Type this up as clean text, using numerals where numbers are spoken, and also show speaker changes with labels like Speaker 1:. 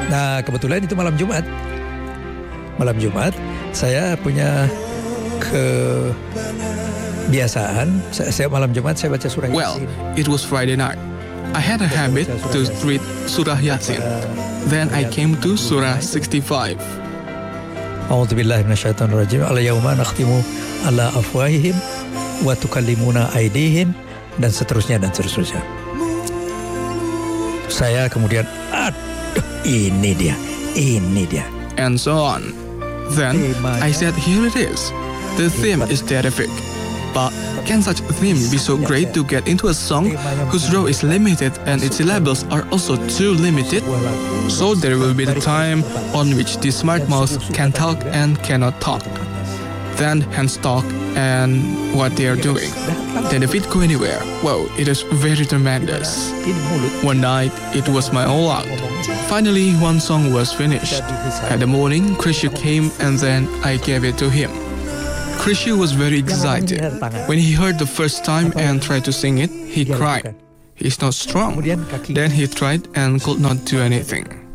Speaker 1: Nah, kebetulan itu malam Jumat. Malam Jumat, saya punya kebiasaan, saya malam Jumat saya baca surah
Speaker 2: Well,
Speaker 1: Yasin.
Speaker 2: it was Friday night. I had a habit to read Surah Yasin. Then I came to Surah 65.
Speaker 1: A'udzubillahi minasyaitonirrajim. Al-yauma nakhtimu ala afwahihim wa tukallimuna aydihim, dan seterusnya dan seterusnya. Saya kemudian, aduh, ini dia.
Speaker 2: And so on. Then I said, here it is. The theme is terrific. But can such theme be so great to get into a song whose row is limited and its syllables are also too limited? So there will be the time on which the smart mouse can talk and cannot talk. Then hands talk and what they are doing. Then if it go anywhere, wow, it is very tremendous. One night, it was my all out. Finally, one song was finished. At the morning, Krishu came and then I gave it to him. Krishu was very excited. When he heard the first time and tried to sing it, he cried. He's not strong. Then he tried and could not do anything.